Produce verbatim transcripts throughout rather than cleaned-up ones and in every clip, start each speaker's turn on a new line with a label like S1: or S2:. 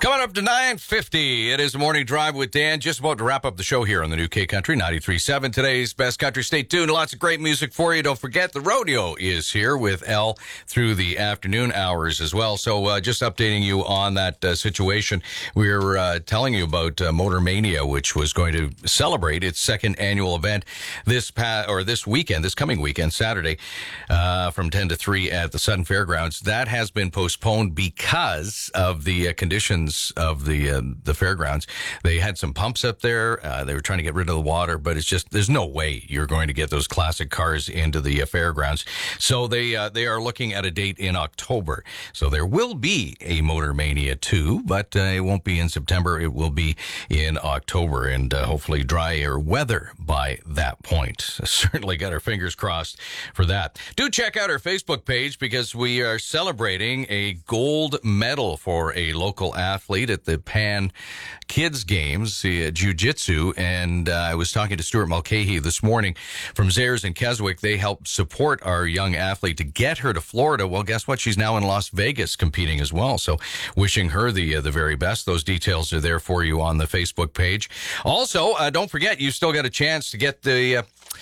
S1: Coming up to nine fifty, it is the Morning Drive with Dan. Just about to wrap up the show here on the new K Country ninety-three point seven. Today's best country. Stay tuned. Lots of great music for you. Don't forget, the rodeo is here with Elle through the afternoon hours as well. So uh, just updating you on that uh, situation. We're uh, telling you about uh, Motor Mania, which was going to celebrate its second annual event this pa- or this weekend, this coming weekend, Saturday, uh, from ten to three at the Sutton Fairgrounds. That has been postponed because of the uh, conditions of the uh, the fairgrounds. They had some pumps up there. Uh, they were trying to get rid of the water, but it's just there's no way you're going to get those classic cars into the uh, fairgrounds. So they uh, they are looking at a date in October. So there will be a Motor Mania two, but uh, it won't be in September. It will be in October, and uh, hopefully drier weather by that point. Certainly got our fingers crossed for that. Do check out our Facebook page because we are celebrating a gold medal for a local athlete at the Pan Kids Games, the uh, Jiu-Jitsu, and uh, I was talking to Stuart Mulcahy this morning from Zayres and Keswick. They helped support our young athlete to get her to Florida. Well, guess what? She's now in Las Vegas competing as well, so wishing her the uh, the very best. Those details are there for you on the Facebook page. Also, uh, don't forget, you still got a chance to get the... Uh,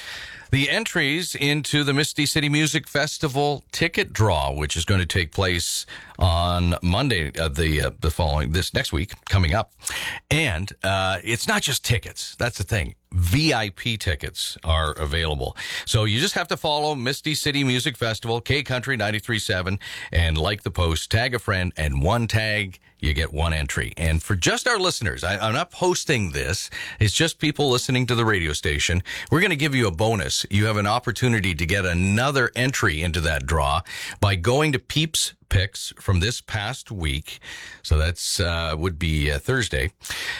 S1: The entries into the Misty City Music Festival ticket draw, which is going to take place on Monday, uh, the uh, the following this next week coming up, and uh, it's not just tickets. That's the thing. V I P tickets are available. So you just have to follow Misty City Music Festival, K Country ninety-three point seven, and like the post, tag a friend, and one tag, you get one entry. And for just our listeners, I, I'm not posting this. It's just people listening to the radio station. We're going to give you a bonus. You have an opportunity to get another entry into that draw by going to Peeps Picks from this past week. So that's uh, would be uh, Thursday.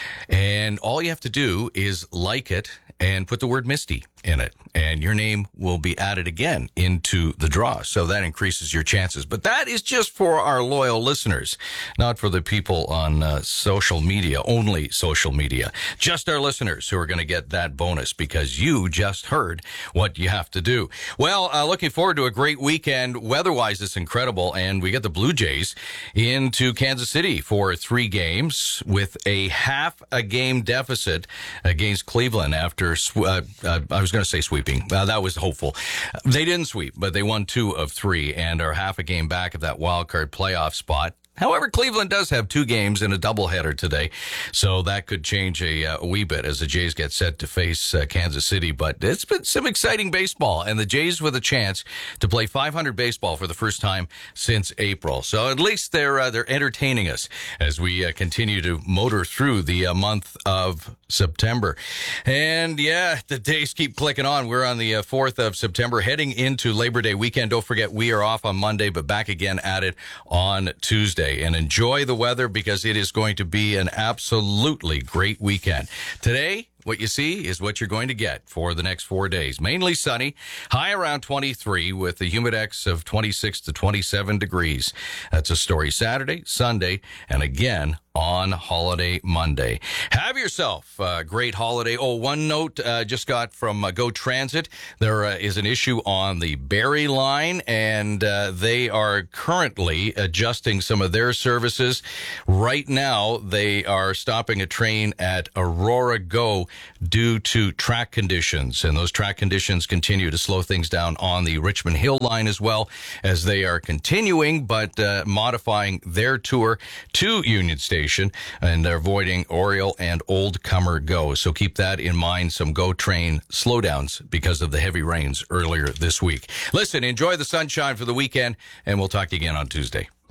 S1: And all you have to do is like it and put the word Misty in it, and your name will be added again into the draw. So that increases your chances. But that is just for our loyal listeners, not for the people on uh, social media, only social media. Just our listeners who are going to get that bonus because you just heard what you have to do. Well, uh, looking forward to a great weekend. Weather-wise, it's incredible, and we get the Blue Jays into Kansas City for three games with a half a game deficit against Cleveland after, uh, uh, I was going to say sweeping. Uh, that was hopeful. They didn't sweep, but they won two of three and are half a game back of that wild card playoff spot. However, Cleveland does have two games and a doubleheader today, so that could change a, a wee bit as the Jays get set to face uh, Kansas City. But it's been some exciting baseball, and the Jays with a chance to play five hundred baseball for the first time since April. So at least they're uh, they're entertaining us as we uh, continue to motor through the uh, month of September. And yeah, the days keep clicking on. We're on the uh, fourth of September, heading into Labor Day weekend. Don't forget, we are off on Monday, but back again at it on Tuesday. And enjoy the weather because it is going to be an absolutely great weekend. Today, what you see is what you're going to get for the next four days. Mainly sunny, high around twenty-three with the humidex of twenty-six to twenty-seven degrees. That's a story Saturday, Sunday, and again on holiday Monday. Have yourself a great holiday. Oh, one note uh, just got from uh, Go Transit. There uh, is an issue on the Barrie line, and uh, they are currently adjusting some of their services. Right now, they are stopping a train at Aurora Go due to track conditions, and those track conditions continue to slow things down on the Richmond Hill line as well, as they are continuing but uh, modifying their tour to Union Station, and they're avoiding Oriole and Old Comer Go. So keep that in mind, some Go train slowdowns because of the heavy rains earlier this week. Listen, enjoy the sunshine for the weekend, and we'll talk to you again on Tuesday.